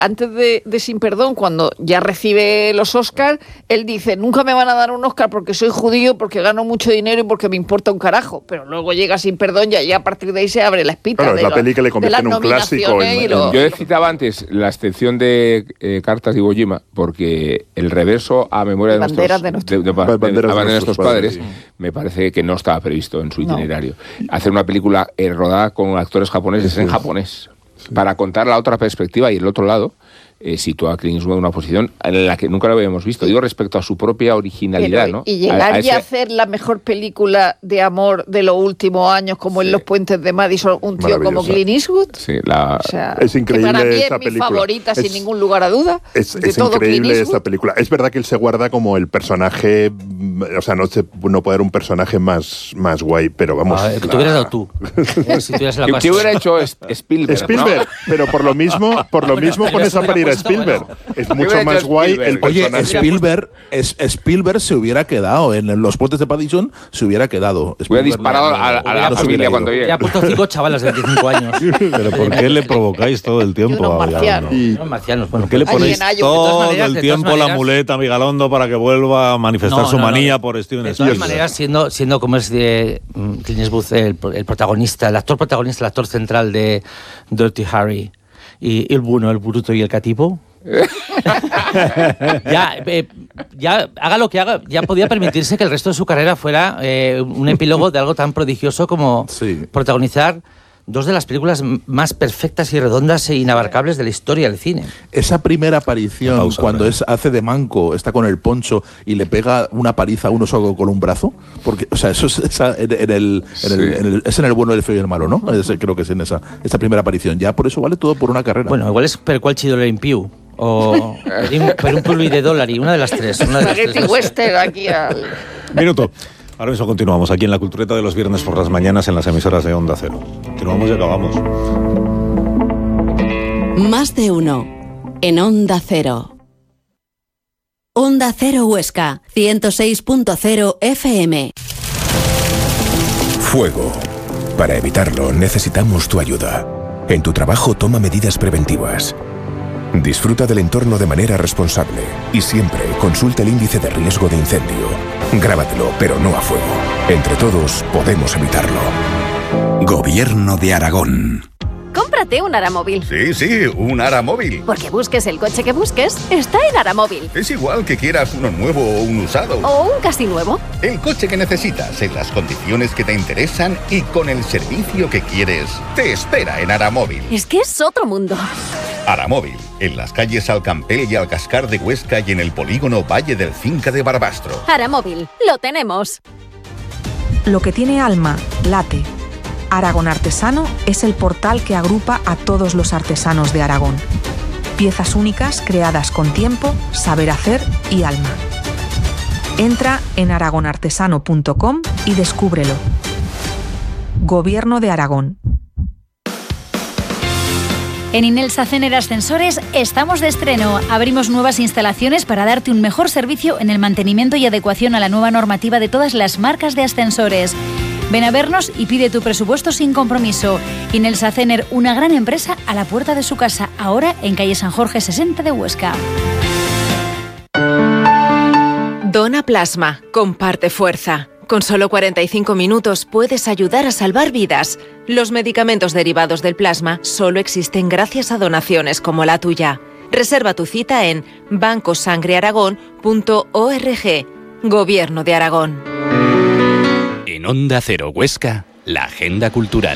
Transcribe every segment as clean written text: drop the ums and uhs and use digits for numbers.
antes de Sin Perdón, cuando ya recibe los Oscars, él dice, nunca me van a dar un Oscar porque soy judío, porque gano mucho dinero y porque me importa un carajo. Pero luego llega Sin Perdón y a partir de ahí se abre la espita. Claro, es la peli que le convierte en un clásico. Yo citaba antes la excepción de Cartas de Iwo Jima, porque el reverso a memoria de nuestros padres me parece que no estaba previsto en su itinerario. Hacer una película rodada con actores japoneses en japonés, para contar la otra perspectiva y el otro lado, sitúa a Clint Eastwood en una posición en la que nunca lo habíamos visto. Digo, respecto a su propia originalidad, ¿no? Y llegar y hacer la mejor película de amor de los últimos años, como en Los Puentes de Madison, un tío como Clint Eastwood. Sí, es increíble. Que para mí esa es mi película. Favorita, sin ningún lugar a duda. Es increíble esta película. Es verdad que él se guarda como el personaje, o sea, no puede haber un personaje más guay, pero vamos. Que te hubieras dado tú. Si tuvieras la ¿Qué hubiera hecho Spielberg? ¿No? Pero por lo mismo pones a parir a Spielberg. Es mucho más guay el personaje. Oye, Spielberg se hubiera quedado en Los Puentes de Madison, se hubiera quedado. Hubiera disparado a la familia cuando llegue. Ya ha puesto 5 chavalas de 25 años. Pero ¿por qué le provocáis todo el tiempo a marcianos? ¿Por qué le ponéis todo el tiempo la muleta a Migalondo para que vuelva a manifestar su manía por Steven Spielberg? De todas maneras, siendo como es de Clint Eastwood el protagonista, el actor protagonista, el actor central de Dirty Harry, y el bueno, el bruto y el cativo, ya haga lo que haga, ya podía permitirse que el resto de su carrera fuera un epílogo de algo tan prodigioso como protagonizar dos de las películas más perfectas y redondas e inabarcables de la historia del cine. Esa primera aparición, cuando hace de manco, está con el poncho y le pega una paliza a uno solo con un brazo, porque, o sea, eso es es en el bueno, el feo y el malo, ¿no? Creo que es en esa primera aparición. Ya por eso vale todo por una carrera. Bueno, igual es per qual chido l'impiu, o per un pului de dólar, y una de las tres. Spaghetti western aquí al... Minuto. Ahora mismo continuamos aquí en La Cultureta de los viernes por las mañanas en las emisoras de Onda Cero. Continuamos y acabamos. Más de uno en Onda Cero. Onda Cero Huesca, 106.0 FM. Fuego. Para evitarlo necesitamos tu ayuda. En tu trabajo toma medidas preventivas. Disfruta del entorno de manera responsable y siempre consulta el índice de riesgo de incendio. Grábatelo, pero no a fuego. Entre todos podemos evitarlo. Gobierno de Aragón. Cómprate un Aramóvil. Sí, un Aramóvil. Porque busques el coche que busques, está en Aramóvil. Es igual que quieras uno nuevo o un usado. O un casi nuevo. El coche que necesitas, en las condiciones que te interesan y con el servicio que quieres, te espera en Aramóvil. Es que es otro mundo. Aramóvil, en las calles Alcampell y Alcascar de Huesca y en el polígono Valle del Cinca de Barbastro. Aramóvil, lo tenemos. Lo que tiene alma, late. Aragón Artesano es el portal que agrupa a todos los artesanos de Aragón. Piezas únicas creadas con tiempo, saber hacer y alma. Entra en aragonartesano.com y descúbrelo. Gobierno de Aragón. En Inelsa Cener Ascensores estamos de estreno. Abrimos nuevas instalaciones para darte un mejor servicio en el mantenimiento y adecuación a la nueva normativa de todas las marcas de ascensores. Ven a vernos y pide tu presupuesto sin compromiso. Inelsa Cener, una gran empresa a la puerta de su casa, ahora en calle San Jorge 60 de Huesca. Dona plasma, comparte fuerza. Con solo 45 minutos puedes ayudar a salvar vidas. Los medicamentos derivados del plasma solo existen gracias a donaciones como la tuya. Reserva tu cita en bancosangrearagón.org. Gobierno de Aragón. En Onda Cero Huesca, la agenda cultural.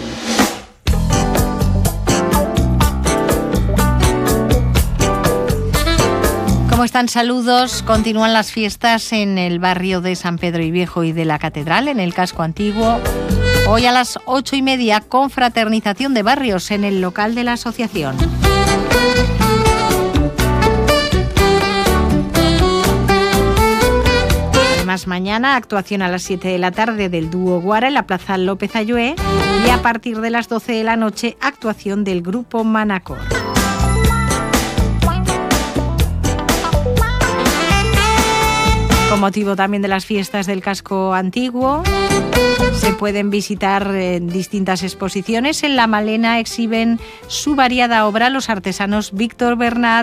¿Cómo están? Saludos. Continúan las fiestas en el barrio de San Pedro y Viejo y de la Catedral, en el casco antiguo. Hoy a las 8:30, confraternización de barrios en el local de la asociación. Además, mañana actuación a las 7 de la tarde del dúo Guara en la Plaza López Ayué y a partir de las 12 de la noche actuación del grupo Manacor. Con motivo también de las fiestas del casco antiguo, se pueden visitar distintas exposiciones. En La Malena exhiben su variada obra los artesanos Víctor Bernat,